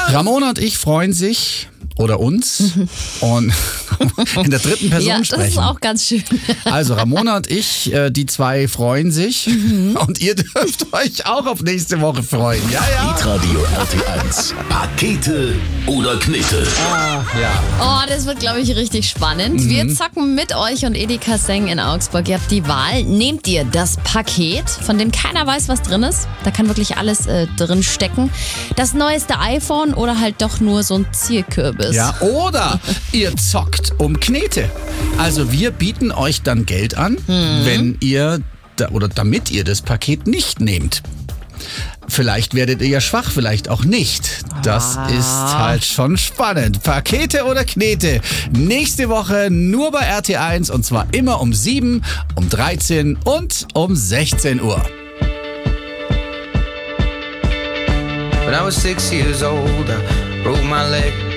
Ramona und ich freuen sich oder uns und in der dritten Person sprechen. Ja, das ist auch ganz schön. Also Ramona und ich, die zwei freuen sich und ihr dürft euch auch auf nächste Woche freuen. Ja, ja. Hitradio RT1. Pakete oder Knete? Oh, das wird, glaube ich, richtig spannend. Wir zocken mit euch und Edeka Seng in Augsburg. Ihr habt die Wahl. Nehmt ihr das Paket, von dem keiner weiß, was drin ist? Da kann wirklich alles drin stecken. Das neueste iPhone oder halt doch nur so ein Zierkürbis? Ja, oder ihr zockt um Knete. Also wir bieten euch dann Geld an, wenn ihr oder damit ihr das Paket nicht nehmt. Vielleicht werdet ihr ja schwach, vielleicht auch nicht. Das ist halt schon spannend. Pakete oder Knete? Nächste Woche nur bei RT1 und zwar immer um 7, um 13 und um 16 Uhr. When I was 6 years old, I broke my leg.